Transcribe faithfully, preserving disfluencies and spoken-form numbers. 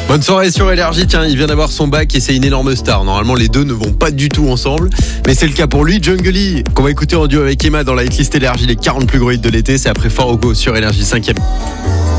Bonne soirée sur Énergie. Tiens, il vient d'avoir son bac et c'est une énorme star. Normalement, les deux ne vont pas du tout ensemble, mais c'est le cas pour lui. Jungly, qu'on va écouter en duo avec Emma dans la hitlist Énergie, les quarante plus gros hits de l'été. C'est après Fort Hugo sur Énergie cinquième.